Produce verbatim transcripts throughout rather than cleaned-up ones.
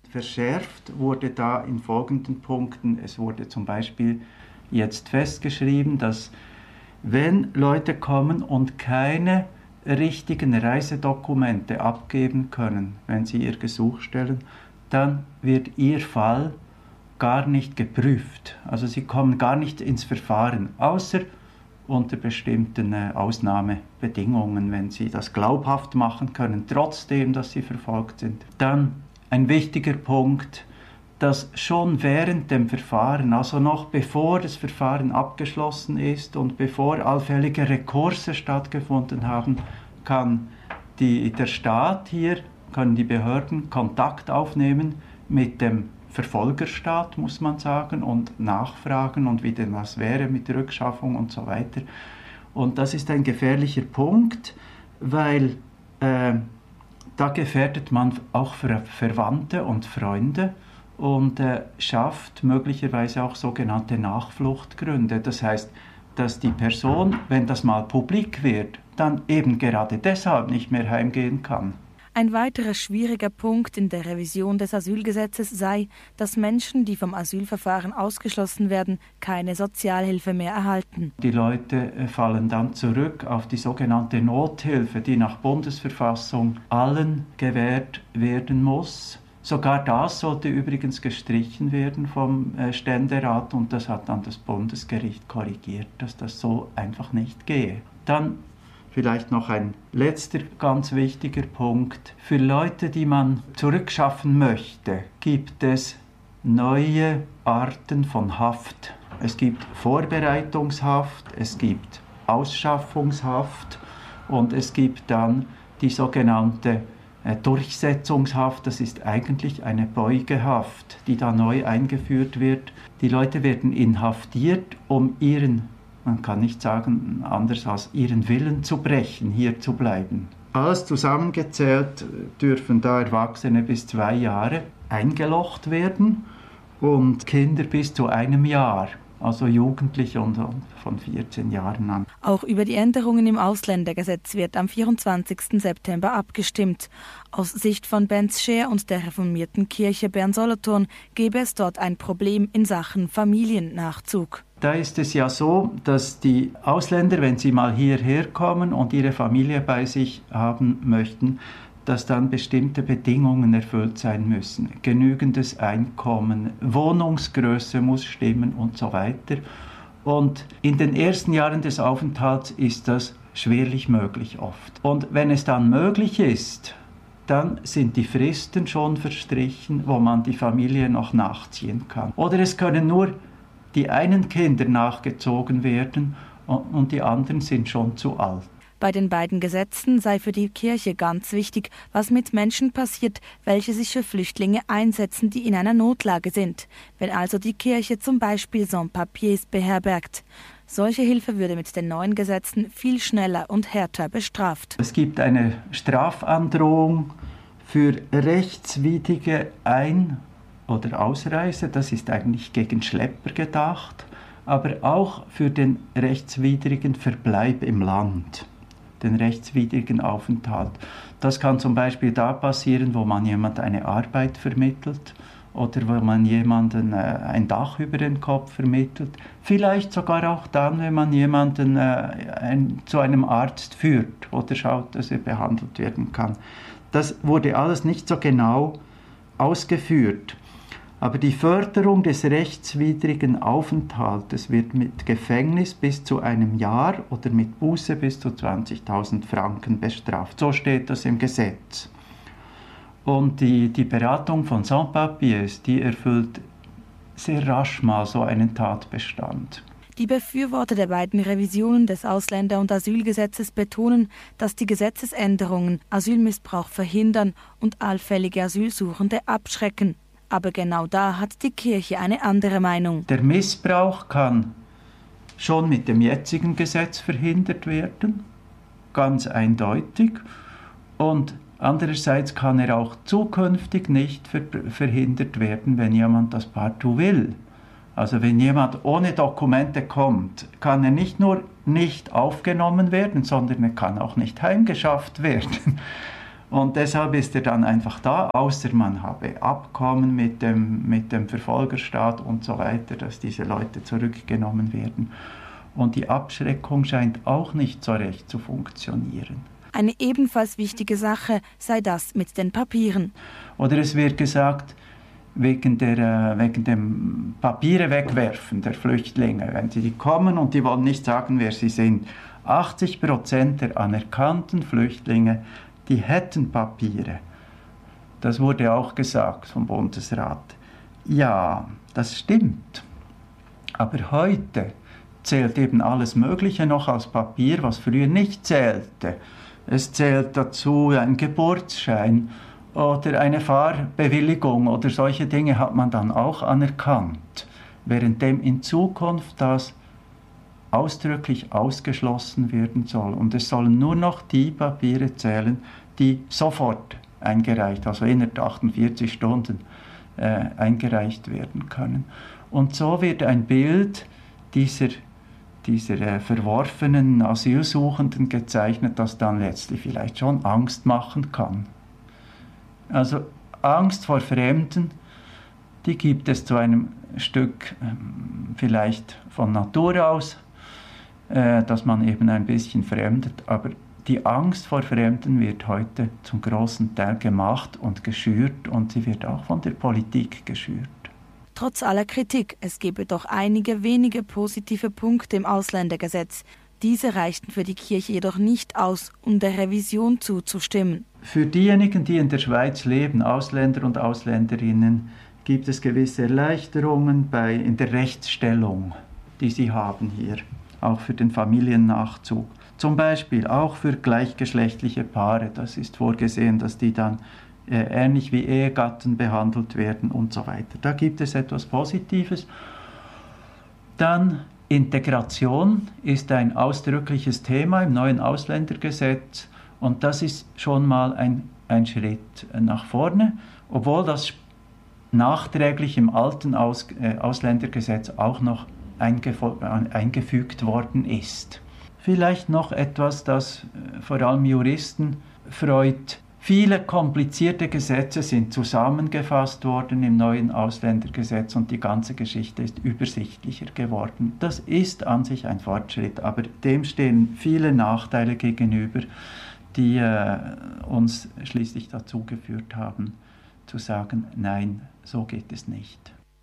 Verschärft wurde da in folgenden Punkten. Es wurde zum Beispiel jetzt festgeschrieben, dass wenn Leute kommen und keine richtigen Reisedokumente abgeben können, wenn sie ihr Gesuch stellen, dann wird ihr Fall gar nicht geprüft. Also sie kommen gar nicht ins Verfahren, außer unter bestimmten äh, Ausnahmebedingungen, wenn sie das glaubhaft machen können, trotzdem, dass sie verfolgt sind. Dann ein wichtiger Punkt, dass schon während dem Verfahren, also noch bevor das Verfahren abgeschlossen ist und bevor allfällige Rekurse stattgefunden haben, kann die, der Staat hier, können die Behörden Kontakt aufnehmen mit dem Verfolgerstaat, muss man sagen, und nachfragen und wie denn das wäre mit Rückschaffung und so weiter. Und das ist ein gefährlicher Punkt, weil äh, da gefährdet man auch Ver- Verwandte und Freunde und äh, schafft möglicherweise auch sogenannte Nachfluchtgründe. Das heißt, dass die Person, wenn das mal publik wird, dann eben gerade deshalb nicht mehr heimgehen kann. Ein weiterer schwieriger Punkt in der Revision des Asylgesetzes sei, dass Menschen, die vom Asylverfahren ausgeschlossen werden, keine Sozialhilfe mehr erhalten. Die Leute fallen dann zurück auf die sogenannte Nothilfe, die nach Bundesverfassung allen gewährt werden muss. Sogar das sollte übrigens gestrichen werden vom Ständerat und das hat dann das Bundesgericht korrigiert, dass das so einfach nicht gehe. Dann vielleicht noch ein letzter ganz wichtiger Punkt. Für Leute, die man zurückschaffen möchte, gibt es neue Arten von Haft. Es gibt Vorbereitungshaft, es gibt Ausschaffungshaft und es gibt dann die sogenannte Durchsetzungshaft. Das ist eigentlich eine Beugehaft, die da neu eingeführt wird. Die Leute werden inhaftiert, um ihren Man kann nicht sagen, anders als ihren Willen zu brechen, hier zu bleiben. Alles zusammengezählt dürfen da Erwachsene bis zwei Jahre eingelocht werden und Kinder bis zu einem Jahr, also Jugendliche und von vierzehn Jahren an. Auch über die Änderungen im Ausländergesetz wird am vierundzwanzigsten September abgestimmt. Aus Sicht von Benz Scheer und der reformierten Kirche Bern-Solothurn gäbe es dort ein Problem in Sachen Familiennachzug. Da ist es ja so, dass die Ausländer, wenn sie mal hierher kommen und ihre Familie bei sich haben möchten, dass dann bestimmte Bedingungen erfüllt sein müssen. Genügendes Einkommen, Wohnungsgröße muss stimmen und so weiter. Und in den ersten Jahren des Aufenthalts ist das schwerlich möglich oft. Und wenn es dann möglich ist, dann sind die Fristen schon verstrichen, wo man die Familie noch nachziehen kann. Oder es können nur die einen Kinder nachgezogen werden und die anderen sind schon zu alt. Bei den beiden Gesetzen sei für die Kirche ganz wichtig, was mit Menschen passiert, welche sich für Flüchtlinge einsetzen, die in einer Notlage sind. Wenn also die Kirche zum Beispiel Sans-Papiers beherbergt. Solche Hilfe würde mit den neuen Gesetzen viel schneller und härter bestraft. Es gibt eine Strafandrohung für rechtswidrige Ein- oder Ausreise, das ist eigentlich gegen Schlepper gedacht, aber auch für den rechtswidrigen Verbleib im Land, den rechtswidrigen Aufenthalt. Das kann zum Beispiel da passieren, wo man jemand eine Arbeit vermittelt oder wo man jemanden äh, ein Dach über den Kopf vermittelt. Vielleicht sogar auch dann, wenn man jemanden äh, ein, zu einem Arzt führt oder schaut, dass er behandelt werden kann. Das wurde alles nicht so genau ausgeführt. Aber die Förderung des rechtswidrigen Aufenthaltes wird mit Gefängnis bis zu einem Jahr oder mit Buße bis zu zwanzigtausend Franken bestraft. So steht das im Gesetz. Und die, die Beratung von Sans-Papiers, die erfüllt sehr rasch mal so einen Tatbestand. Die Befürworter der beiden Revisionen des Ausländer- und Asylgesetzes betonen, dass die Gesetzesänderungen Asylmissbrauch verhindern und allfällige Asylsuchende abschrecken. Aber genau da hat die Kirche eine andere Meinung. Der Missbrauch kann schon mit dem jetzigen Gesetz verhindert werden, ganz eindeutig. Und andererseits kann er auch zukünftig nicht ver- verhindert werden, wenn jemand das partout will. Also wenn jemand ohne Dokumente kommt, kann er nicht nur nicht aufgenommen werden, sondern er kann auch nicht heimgeschafft werden. Und deshalb ist er dann einfach da, außer man habe Abkommen mit dem, mit dem Verfolgerstaat und so weiter, dass diese Leute zurückgenommen werden. Und die Abschreckung scheint auch nicht so recht zu funktionieren. Eine ebenfalls wichtige Sache sei das mit den Papieren. Oder es wird gesagt, wegen, der, wegen dem Papiere wegwerfen der Flüchtlinge, wenn sie kommen und die wollen nicht sagen, wer sie sind. achtzig Prozent der anerkannten Flüchtlinge, die hätten Papiere. Das wurde auch gesagt vom Bundesrat. Ja, das stimmt. Aber heute zählt eben alles Mögliche noch als Papier, was früher nicht zählte. Es zählt dazu ein Geburtsschein oder eine Fahrbewilligung oder solche Dinge hat man dann auch anerkannt, währenddem in Zukunft das ausdrücklich ausgeschlossen werden soll. Und es sollen nur noch die Papiere zählen, die sofort eingereicht, also innerhalb achtundvierzig Stunden äh, eingereicht werden können. Und so wird ein Bild dieser, dieser äh, verworfenen Asylsuchenden gezeichnet, das dann letztlich vielleicht schon Angst machen kann. Also Angst vor Fremden, die gibt es zu einem Stück ähm, vielleicht von Natur aus, äh, dass man eben ein bisschen fremdet, aber die Angst vor Fremden wird heute zum großen Teil gemacht und geschürt und sie wird auch von der Politik geschürt. Trotz aller Kritik, es gebe doch einige wenige positive Punkte im Ausländergesetz. Diese reichten für die Kirche jedoch nicht aus, um der Revision zuzustimmen. Für diejenigen, die in der Schweiz leben, Ausländer und Ausländerinnen, gibt es gewisse Erleichterungen bei, in der Rechtsstellung, die sie haben hier, auch für den Familiennachzug. Zum Beispiel auch für gleichgeschlechtliche Paare. Das ist vorgesehen, dass die dann äh, ähnlich wie Ehegatten behandelt werden und so weiter. Da gibt es etwas Positives. Dann Integration ist ein ausdrückliches Thema im neuen Ausländergesetz und das ist schon mal ein, ein Schritt nach vorne, obwohl das nachträglich im alten Aus, äh, Ausländergesetz auch noch eingef- eingefügt worden ist. Vielleicht noch etwas, das äh, vor allem Juristen freut. Viele komplizierte Gesetze sind zusammengefasst worden im neuen Ausländergesetz und die ganze Geschichte ist übersichtlicher geworden. Das ist an sich ein Fortschritt, aber dem stehen viele Nachteile gegenüber, die äh, uns schließlich dazu geführt haben, zu sagen, nein, so geht es nicht.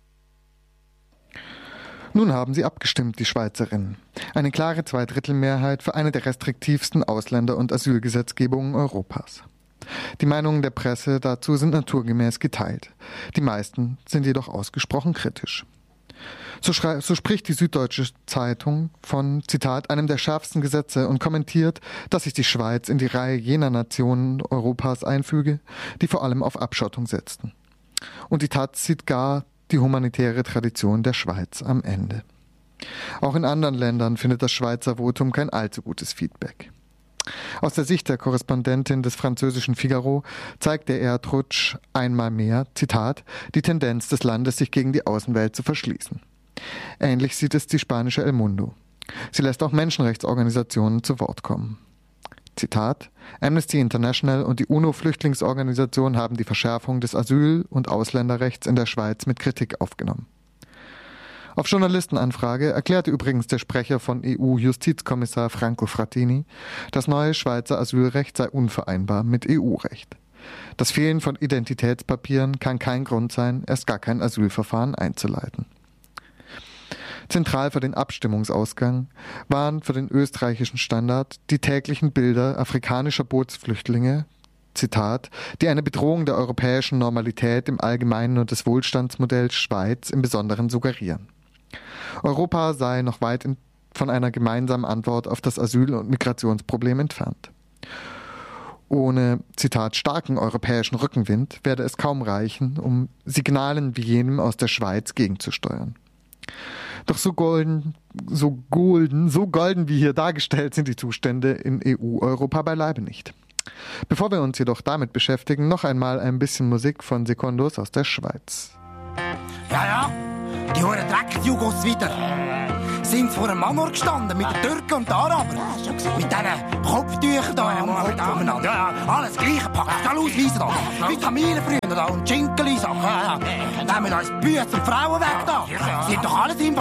Nun haben sie abgestimmt, die Schweizerinnen. Eine klare Zweidrittelmehrheit für eine der restriktivsten Ausländer- und Asylgesetzgebungen Europas. Die Meinungen der Presse dazu sind naturgemäß geteilt. Die meisten sind jedoch ausgesprochen kritisch. So, schrei- so spricht die Süddeutsche Zeitung von, Zitat, einem der schärfsten Gesetze und kommentiert, dass sich die Schweiz in die Reihe jener Nationen Europas einfüge, die vor allem auf Abschottung setzten. Und die Taz sieht gar die humanitäre Tradition der Schweiz am Ende. Auch in anderen Ländern findet das Schweizer Votum kein allzu gutes Feedback. Aus der Sicht der Korrespondentin des französischen Figaro zeigt der Erdrutsch einmal mehr, Zitat, die Tendenz des Landes, sich gegen die Außenwelt zu verschließen. Ähnlich sieht es die spanische El Mundo. Sie lässt auch Menschenrechtsorganisationen zu Wort kommen. Zitat, Amnesty International und die UNO-Flüchtlingsorganisation haben die Verschärfung des Asyl- und Ausländerrechts in der Schweiz mit Kritik aufgenommen. Auf Journalistenanfrage erklärte übrigens der Sprecher von E U-Justizkommissar Franco Frattini, das neue Schweizer Asylrecht sei unvereinbar mit E U-Recht. Das Fehlen von Identitätspapieren kann kein Grund sein, erst gar kein Asylverfahren einzuleiten. Zentral für den Abstimmungsausgang waren für den österreichischen Standard die täglichen Bilder afrikanischer Bootsflüchtlinge, Zitat, die eine Bedrohung der europäischen Normalität im Allgemeinen und des Wohlstandsmodells Schweiz im Besonderen suggerieren. Europa sei noch weit in, von einer gemeinsamen Antwort auf das Asyl- und Migrationsproblem entfernt. Ohne, Zitat, starken europäischen Rückenwind werde es kaum reichen, um Signalen wie jenem aus der Schweiz gegenzusteuern. Doch so golden, so golden, so golden wie hier dargestellt sind die Zustände in E U-Europa beileibe nicht. Bevor wir uns jedoch damit beschäftigen, noch einmal ein bisschen Musik von Sekundos aus der Schweiz. Ja, ja, die horen Dreck, die Jugos wieder. sind vor einem Manor gestanden, mit den Türken und den Arabern. Mit diesen Kopftüchern da am Kopf umeinander. Ja, ja, alles gleiche, packt alle ausweisen da. Wie Familienfreunde da und Schinkeli-Sachen. Ja, ja. Nehmen uns Büsse und Frauen weg da. Sie sind doch alles im